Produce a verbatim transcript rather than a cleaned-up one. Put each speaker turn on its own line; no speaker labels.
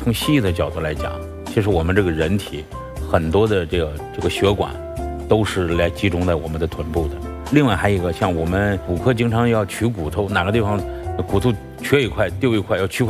从西医的角度来讲，其实我们这个人体很多的这个这个血管都是来集中在我们的臀部的。另外还有一个，像我们骨科经常要取骨头，哪个地方骨头缺一块丢一块要取。